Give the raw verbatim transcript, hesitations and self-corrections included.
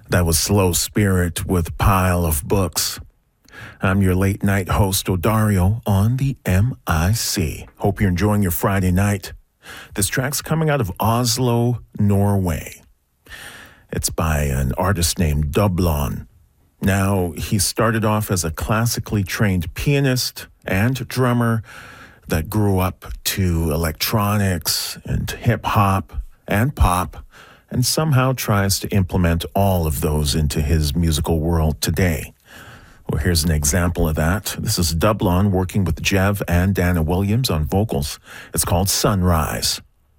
That was Slow Spirit with Pile of Books. I'm your late night host, Odario, on the M I C. Hope you're enjoying your Friday night. This track's coming out of Oslo, Norway. It's by an artist named Dublon. Now, he started off as a classically trained pianist and drummer that grew up to electronics and hip-hop and pop, and somehow tries to implement all of those into his musical world today. Well, here's an example of that. This is Dublon working with Jev and Dana Williams on vocals. It's called Sunrise.